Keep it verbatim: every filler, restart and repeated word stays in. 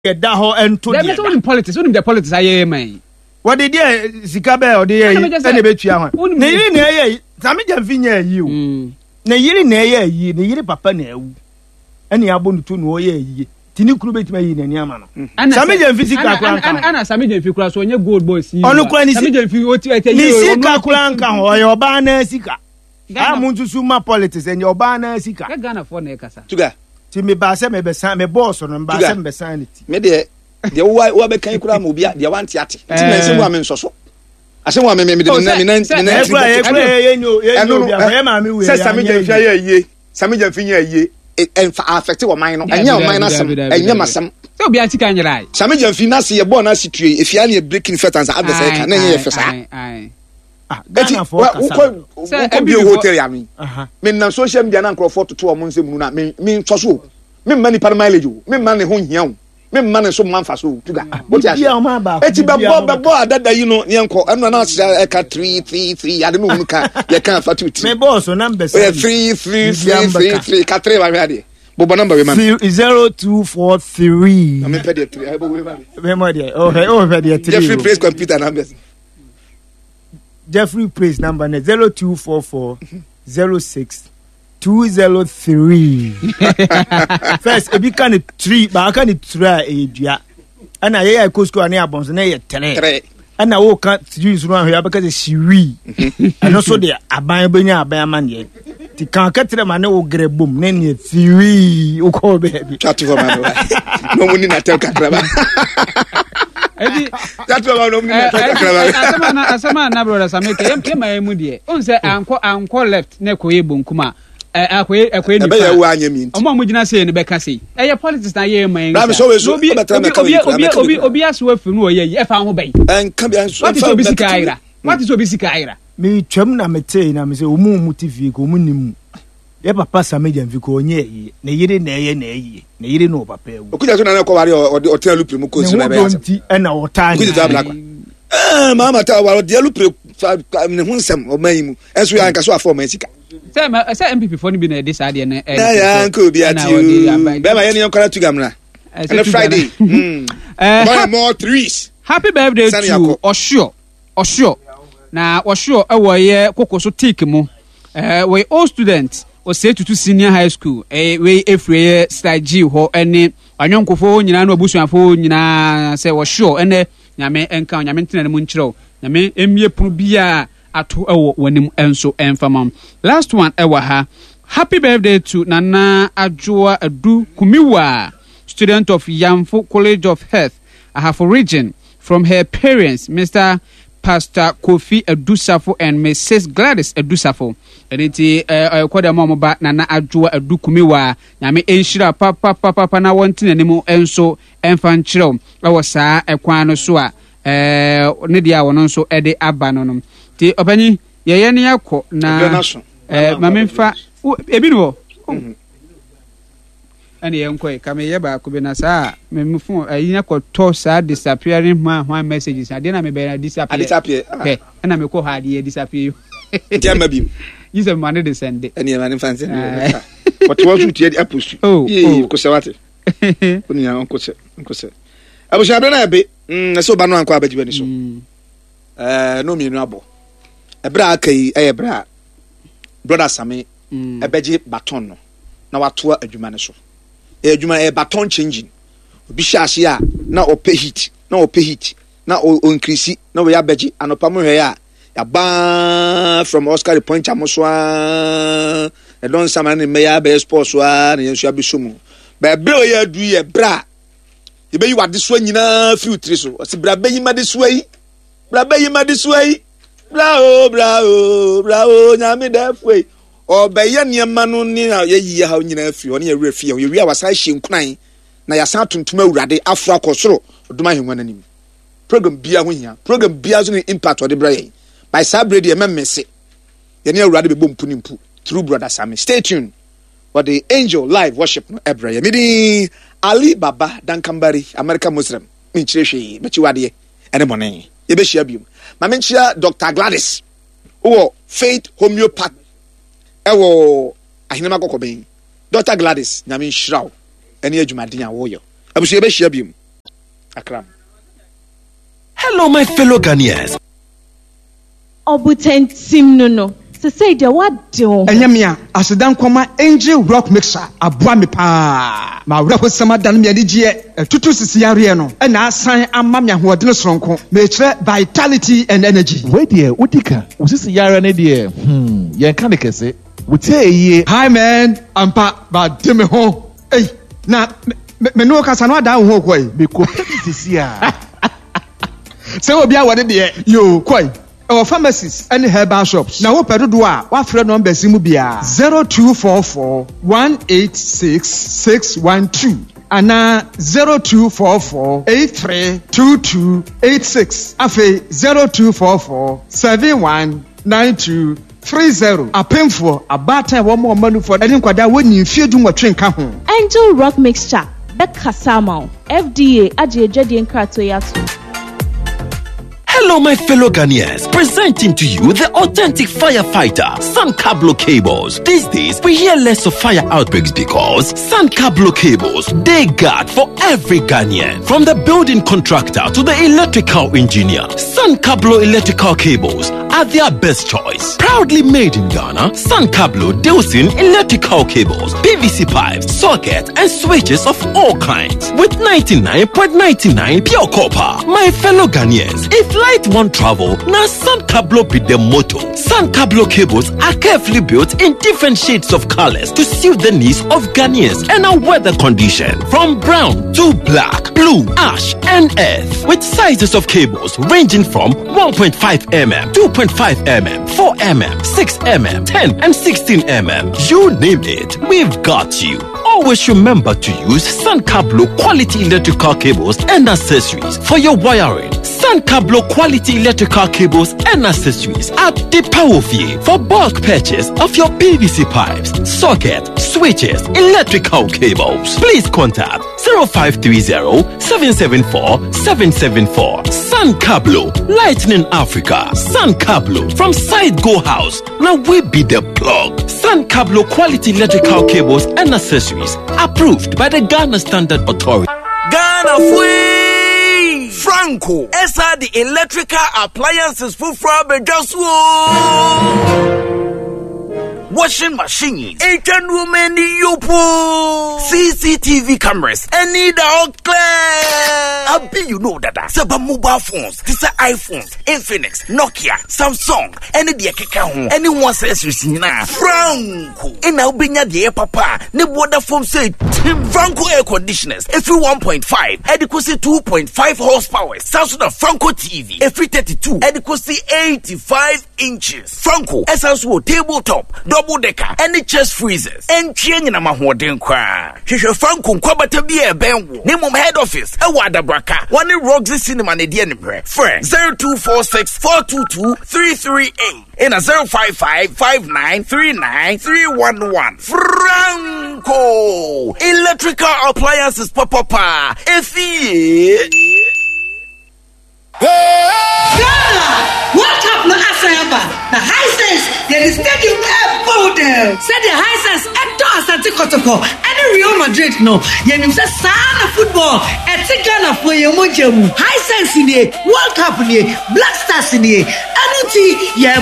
da ho ento de. Dem so in politics, unim the politics aye man. What did you sika be or dey and be tua ho. Na yiri na ye, Sami Gyamfi nya yi o. Na yiri na ye yi, na yiri papa na awu. Ani abo no to no ye yi. Tini kuru betima yi na ni ama no. Sami Gyamfi sika kura nka. Ana Sami Gyamfi kura so onye gold boy si. Ono kura ni Sami Gyamfi oti ete yi. Ni sika kura nka ho ye oba na sika. Ah muntusu ma politics enye oba na sika. Ka Ghana for na kasa. Tuga. Ti me ba se me be san me boss no ba se me be sanity. Me de de wo wo be kan kura mo bia de wanti ate. Ti na nse mo ame nsoso. Ase mo ame me me de na me na na kura ye kura ye nyo ye nyo bia ye ma me we. Se Sami Gyamfi aye aye. Sami Gyamfi nya aye. En fa affect wo man no. Enya wo man na sam. Enya masam. Se obi ati kan yirai. Sami Gyamfi na se ye bo na situe efia na breaking fetters adverse ka na ye fesa. Ai. Ah, Ghana for kasa. Se bi hotel ya me. Me na social media na nkrofo toto o mo nsem nu na me me ntoso. Me mani par mileage o. Me mani ho hia o. Me mani so man fa so tuga. What ya? Eti be bo be bo adada yi no ne nko. Eno na e ka three three three ade no hu ka. Ye kan fa two two. Me boss o number seven. three three three three ka three ba me ade. Bobo number we man. zero two four three. Me pay the three. I bobo we man. Me mo dey. Oh, oh, pay the three. Jeffrey Praise computer numbers. Jeffrey Praise number ne zero two four four zero six two zero three. First, ebi kan three, ba kan three e dua. Ana ye ya kosko ani abonso na ye tere. Ana wo kan three so na ya because she we. Ano so de aban benya aban amane. Ti kan ka tere ma na wo grebom na ne three wo ko be. Chat for man. No money na tell kakraba. Edi that one no money na tell kakraba. Asema na asema na brother Sameke yem ke ma emu de. On say anko anko left na koye bonkum eh akoye akoye ni. Ebe ya wo anya mi nti. Omo mo gina say ne be ka say. Eye politics na ye man. Bra me so we so obi obi obi obi aso afi no ye e fa ho ben. En ka bi anso. What is obi sika ira? What is obi sika ira? Me twam na mete na me say omu mu T V ko mu nim. Ye papa Sami Gyamfi ko onye yi. Ne yire na ye na yi. Ne yire no papa ewu. Okuja so na na ko ware o ten lupre mu ko si na be ya. E na o tan. Okuja za black. Eh mama ta ware de lupre ne hu nsem o man yi mu. Enso ya nka so afọ man sika. Say say M P P for ni bi na dey side na eh. Na ya nko bi ati o. Be ma ye ne nkora tugamra. And Friday. Mm. Uh, more threes. Happy birthday to Osho. Osho. Na Osho e wo ye kokoso take mu. Eh we all students o say to senior high school. Eh we efre stage ho ene anyonkofo nyina na obusuafo nyina say Osho ene nyame enka nyame ntena mu nkyerɛw. Nyame emie punu bia ato ewo wanim enso enfamam. Last one ewa ha. Happy birthday to Nana Adjoa Adu Kumiwa, student of Yamfo College of Health, Ahafo region, from her parents, Mister Pastor Kofi Adusafo and Missus Gladys Adusafo. Editi eh kwada mama ba Nana Adjoa Adu Kumiwa, nyame enshira papa papa papa na wontin animo enso emfa nkyerɛw. Ewo saa ekwan no so a eh ne dia wono nso ede aba no no. Ti obanyi yeye ne yakɔ na eh mamemfa ebi no ani yenkoy kame ye ba ko be na sa me mfu ayi na ko to sa disappearing man one messages ade na me be na disappear disappear eh na me ko ha de disappear tiama bi you say man dey send ani man fancy but what you tie apost eh ko sewate oni ya onko se onko se abusha be na be na so ba no anko abaji bani so eh no mi nu abo ebra akai eh ebra brother Sami ebeji baton no na watoa adwuma ne so e adwuma e baton changing obi hyase a na ope heat na ope heat na o increase na we abeji anopa mo hwe ya ya ba from Oscar the point amoswa e don sama ne me ya be sports wa na yensu abesomu ba bre o ya du ye bra ye be yi wade so nyina filtre so o se bra be yi made so yi bra be yi made so yi bra o bra o bra o nyame da foi obeye niema no ni yeyi ha nyina afi oni ye werɛ fi ye wi a wasa hye nkunan na ya san tuntum awurade afra kosoro oduma henwa nanim program bia ho hia program bia so ni impact ode bra ye by sabrade ye memese ye ne awurade be bom punimpu through brother Sami. Stay tuned for the angel live worship no ebra ye midi Ali Baba Dankambari American Muslim minchirehwe bechi wade ene bone ye be hia biom ma menchia Doctor Gladys wo Faith Homeopath ewo ahinema kokoben Doctor Gladys nyame nhyiraw ene adwumaden a wo yo abusu ye be hia biom Akram. Hello, my fellow Ghanaians. Obutentim no no. Se say de what do? Enyamia, asedan kwama Angel Rock Mixer aboa me pa. Ma wura hosama dan me adigye tutu sisi yare no. E na asan amma me ahoɔden soronko. Me kire vitality and energy. We there, udika. Usisi yare ne there. Hmm, yen kan kese. Wutie ye. Hi man, ampa ba de me ho. Hey, na me no kasa no ada ho koi. Me ko sisi a. Se obi a wode de yo koi. Our pharmacies and herbal shops. Now, what do I? What friend number Simubia? Zero two four four one eight six six one two. And now zero two four four eight three two two eight six. Afe zero two four four seven one nine two three zero. A painful a bad time one more money for any quada when you feel doing what train come home. Angel Rock Mixture. Becca Samau. F D A. Ajay Jadian Kratoyatu. Hello, my fellow Ghanaians. Presenting to you the authentic firefighter, Sun Cablo Cables. These days, we hear less of fire outbreaks because Sun Cablo Cables, they guard for every Ghanaian. From the building contractor to the electrical engineer, Sun Cablo Electrical Cables are their best choice. Proudly made in Ghana, Sun Cablo deals in electrical cables, P V C pipes, sockets, and switches of all kinds. With ninety-nine point nine nine pure copper. My fellow Ghanaians, if light won't travel, now Sun Cablo be the motto. Sun Cablo cables are carefully built in different shades of colors to suit the needs of Ghanaians and our weather condition. From brown to black, blue, ash, and earth. With sizes of cables ranging from one point five millimeters, two point five millimeters, four millimeters, six millimeters, ten and sixteen millimeters. You name it, we've got you. Always remember to use Sun Cablo quality electrical cables and accessories for your wiring. Sun Cablo quality electrical cables and accessories at the Powerful for bulk purchase of your P V C pipes, socket, switches, electrical cables. Please contact zero five three zero seven seven four seven seven four. Sun Cablo, Lightning Africa. Sun Cablo from Side Go House. Now we be the plug. Sun Cablo quality electrical cables and accessories approved by the Ghana Standard Authority. Ghana free Franco. S R the electrical appliances for Frabe just washing machines, Asian women, yopo, C C T V cameras, and need all clear. I be you know that Saba mobile phones, this are iPhones, Infinix, Nokia, Samsung, any the Keka, anyone says you see now. Franco, and now be near the papa, ne water foam say Tim Franco air conditioners, every one point five, adequacy two point five horsepower, Samsung Franco T V, every thirty-two, adequacy eighty-five inches. Franco, essential tabletop, double decker, any chest freezers, and chain in a mahoden kwa. Shisha Franco Kwabata be a benwo. Name of head office, a wada braka. One in Roxy Cinema Nedian Friend zero two four six four two two three three eight in a zero five five five nine three nine three one one. Franco electrical appliances papa. If he what up no asamba the Hisense there is stadium model said the Hisense eto asante kotoko any Real Madrid no yenim say sana football eti Ghana for yemojamu Hisense ni World Cup ni Black Stars ni anuti ye